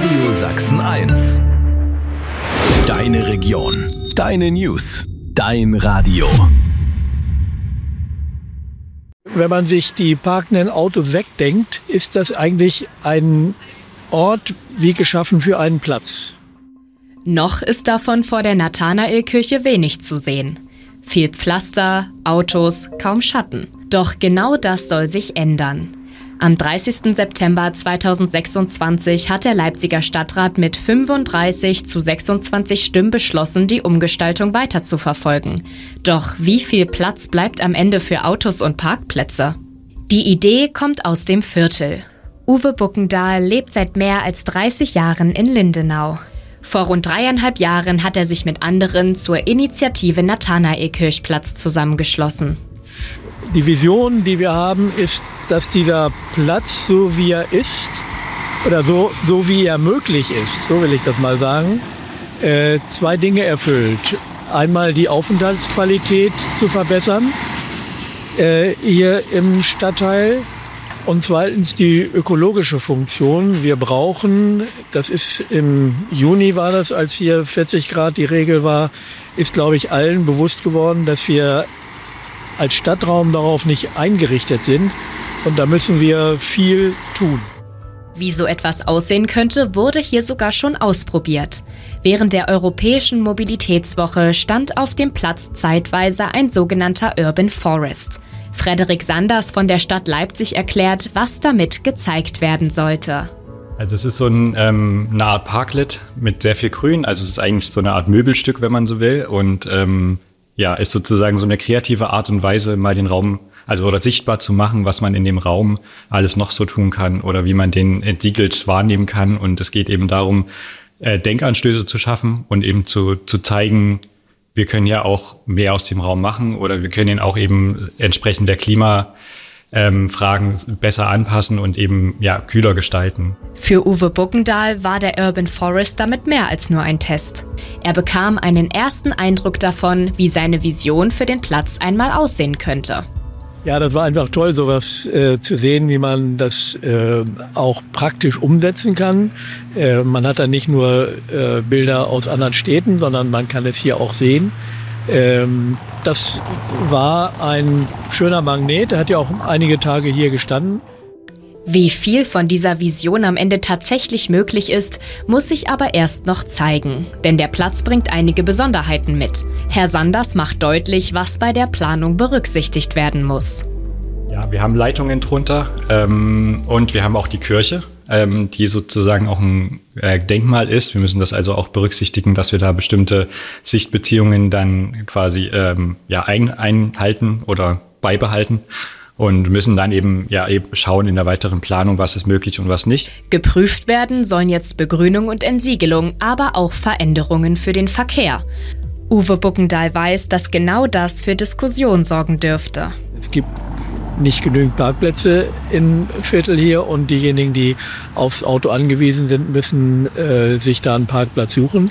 Radio Sachsen 1. Deine Region, deine News, dein Radio. Wenn man sich die parkenden Autos wegdenkt, ist das eigentlich ein Ort wie geschaffen für einen Platz. Noch ist davon vor der Nathanaelkirche wenig zu sehen. Viel Pflaster, Autos, kaum Schatten. Doch genau das soll sich ändern. Am 30. September 2026 hat der Leipziger Stadtrat mit 35 zu 26 Stimmen beschlossen, die Umgestaltung weiter zu verfolgen. Doch wie viel Platz bleibt am Ende für Autos und Parkplätze? Die Idee kommt aus dem Viertel. Uwe Buckendahl lebt seit mehr als 30 Jahren in Lindenau. Vor rund 3,5 Jahren hat er sich mit anderen zur Initiative Nathanaelkirchplatz zusammengeschlossen. Die Vision, die wir haben, ist, dass dieser Platz, so wie er ist, oder so wie er möglich ist, so will ich das mal sagen, zwei Dinge erfüllt. Einmal die Aufenthaltsqualität zu verbessern, hier im Stadtteil, und zweitens die ökologische Funktion. Wir brauchen, das ist im Juni war das, als hier 40 Grad die Regel war, ist, glaube ich, allen bewusst geworden, dass wir als Stadtraum darauf nicht eingerichtet sind. Und da müssen wir viel tun. Wie so etwas aussehen könnte, wurde hier sogar schon ausprobiert. Während der Europäischen Mobilitätswoche stand auf dem Platz zeitweise ein sogenannter Urban Forest. Frederik Sanders von der Stadt Leipzig erklärt, was damit gezeigt werden sollte. Also es ist so eine Art Parklet mit sehr viel Grün. Also es ist eigentlich so eine Art Möbelstück, wenn man so will. Und ist sozusagen so eine kreative Art und Weise, mal den Raum, oder sichtbar zu machen, was man in dem Raum alles noch so tun kann oder wie man den entsiegelt wahrnehmen kann. Und es geht eben darum, Denkanstöße zu schaffen und eben zu zeigen, wir können ja auch mehr aus dem Raum machen oder wir können ihn auch eben entsprechend der Klimafragen besser anpassen und eben kühler gestalten. Für Uwe Buckendahl war der Urban Forest damit mehr als nur ein Test. Er bekam einen ersten Eindruck davon, wie seine Vision für den Platz einmal aussehen könnte. Ja, das war einfach toll, sowas zu sehen, wie man das auch praktisch umsetzen kann. Man hat da nicht nur Bilder aus anderen Städten, sondern man kann es hier auch sehen. Das war ein schöner Magnet, der hat ja auch einige Tage hier gestanden. Wie viel von dieser Vision am Ende tatsächlich möglich ist, muss sich aber erst noch zeigen. Denn der Platz bringt einige Besonderheiten mit. Herr Sanders macht deutlich, was bei der Planung berücksichtigt werden muss. Ja, wir haben Leitungen drunter und wir haben auch die Kirche, die sozusagen auch ein Denkmal ist. Wir müssen das also auch berücksichtigen, dass wir da bestimmte Sichtbeziehungen dann quasi einhalten oder beibehalten. Und müssen dann eben schauen in der weiteren Planung, was ist möglich und was nicht. Geprüft werden sollen jetzt Begrünung und Entsiegelung, aber auch Veränderungen für den Verkehr. Uwe Buckendahl weiß, dass genau das für Diskussion sorgen dürfte. Es gibt nicht genügend Parkplätze im Viertel hier und diejenigen, die aufs Auto angewiesen sind, müssen sich da einen Parkplatz suchen.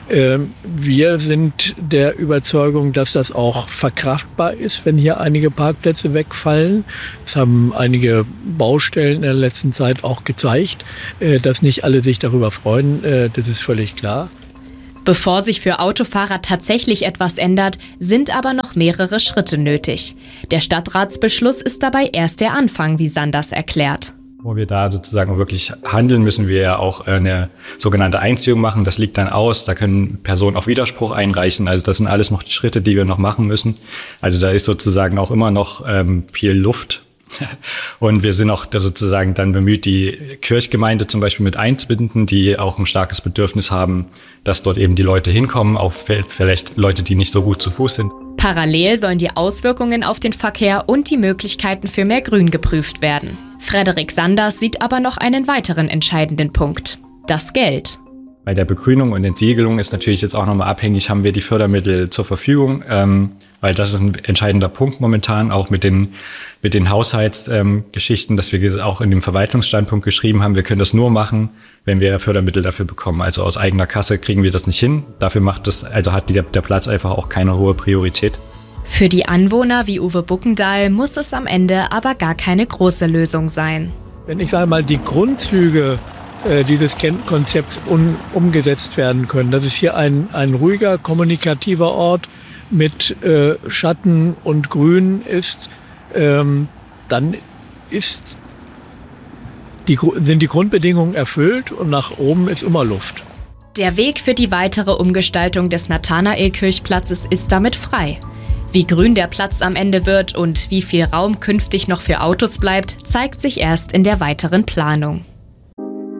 Wir sind der Überzeugung, dass das auch verkraftbar ist, wenn hier einige Parkplätze wegfallen. Das haben einige Baustellen in der letzten Zeit auch gezeigt, dass nicht alle sich darüber freuen. Das ist völlig klar. Bevor sich für Autofahrer tatsächlich etwas ändert, sind aber noch mehrere Schritte nötig. Der Stadtratsbeschluss ist dabei erst der Anfang, wie Sanders erklärt. Wo wir da sozusagen wirklich handeln, müssen wir ja auch eine sogenannte Einziehung machen. Das liegt dann aus, da können Personen auch Widerspruch einreichen. Also das sind alles noch die Schritte, die wir noch machen müssen. Also da ist sozusagen auch immer noch viel Luft. Und wir sind auch da sozusagen dann bemüht, die Kirchgemeinde zum Beispiel mit einzubinden, die auch ein starkes Bedürfnis haben, dass dort eben die Leute hinkommen, auch vielleicht Leute, die nicht so gut zu Fuß sind. Parallel sollen die Auswirkungen auf den Verkehr und die Möglichkeiten für mehr Grün geprüft werden. Frederik Sanders sieht aber noch einen weiteren entscheidenden Punkt: das Geld. Bei der Begrünung und Entsiegelung ist natürlich jetzt auch nochmal abhängig, haben wir die Fördermittel zur Verfügung, weil das ist ein entscheidender Punkt momentan, auch mit den Haushaltsgeschichten, dass wir auch in dem Verwaltungsstandpunkt geschrieben haben, wir können das nur machen, wenn wir Fördermittel dafür bekommen. Also aus eigener Kasse kriegen wir das nicht hin. Dafür hat der Platz einfach auch keine hohe Priorität. Für die Anwohner wie Uwe Buckendahl muss es am Ende aber gar keine große Lösung sein. Wenn ich sage mal, die Grundzüge dieses Konzepts umgesetzt werden können. Das ist hier ein ruhiger, kommunikativer Ort mit Schatten und Grün ist, dann sind die Grundbedingungen erfüllt und nach oben ist immer Luft. Der Weg für die weitere Umgestaltung des Nathanaelkirchplatzes ist damit frei. Wie grün der Platz am Ende wird und wie viel Raum künftig noch für Autos bleibt, zeigt sich erst in der weiteren Planung.